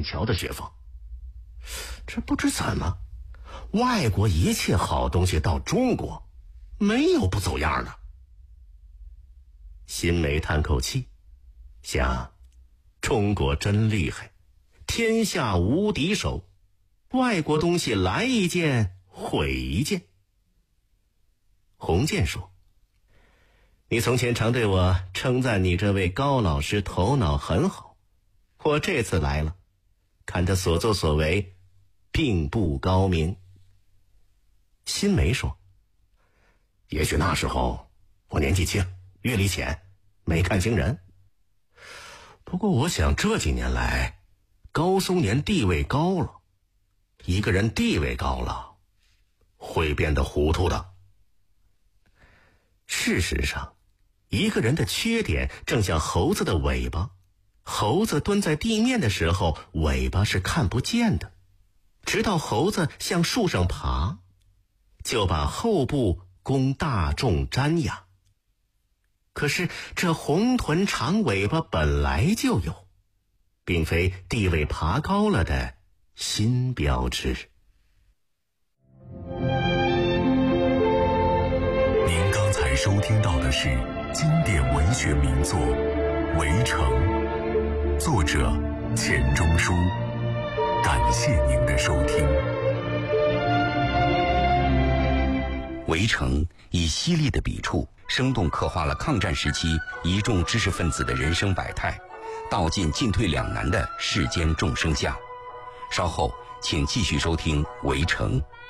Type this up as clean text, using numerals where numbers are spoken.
剑桥的学风。这不知怎么，外国一切好东西到中国，没有不走样的。辛梅叹口气，想，中国真厉害，天下无敌手，外国东西来一件毁一件。洪建说，你从前常对我称赞你这位高老师头脑很好，我这次来了，看他所作所为并不高明。辛梅说，也许那时候我年纪轻，阅历浅，没看清人。不过我想这几年来，高松年地位高了，一个人地位高了，会变得糊涂的。事实上，一个人的缺点正像猴子的尾巴，猴子蹲在地面的时候，尾巴是看不见的，直到猴子向树上爬，就把后部供大众瞻仰。可是这红臀长尾巴本来就有，并非地位爬高了的新标志。 您刚才收听到的是经典文学名作《围城》，作者钱钟书。感谢您的收听。 《围城》以犀利的笔触，生动刻画了抗战时期一众知识分子的人生百态，道尽进退两难的世间众生相。稍后请继续收听《围城》。